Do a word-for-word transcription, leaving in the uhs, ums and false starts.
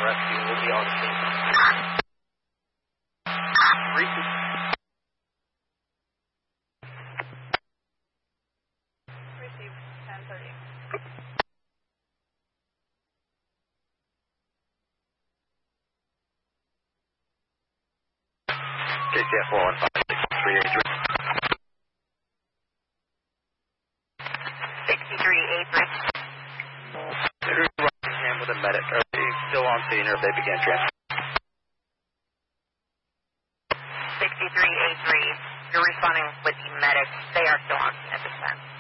rescue will be on scene. Receive. Receive ten thirty. K C F four one five six three eight three. sixty-three eight three. Who's Rockingham with a medic? Are they still on scene or have they began transfer? sixty-three eight three. You're responding with the medics. They are still on scene at this time.